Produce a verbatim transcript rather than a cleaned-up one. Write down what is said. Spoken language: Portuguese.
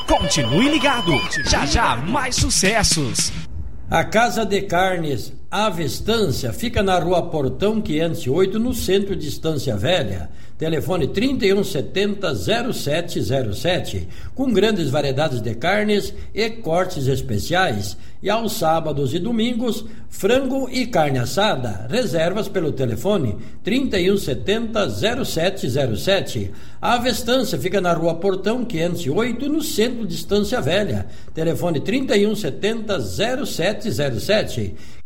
Continue ligado, já já mais sucessos. A Casa de Carnes Ave Estância fica na Rua Portão quinhentos e oito, no centro de Estância Velha. Telefone trinta e um setenta, zero sete zero sete, com grandes variedades de carnes e cortes especiais. E aos sábados e domingos, frango e carne assada. Reservas pelo telefone trinta e um setenta, zero sete zero sete. A Ave Estância fica na Rua Portão quinhentos e oito, no centro de Estância Velha. Telefone trinta e um setenta, zero sete zero sete.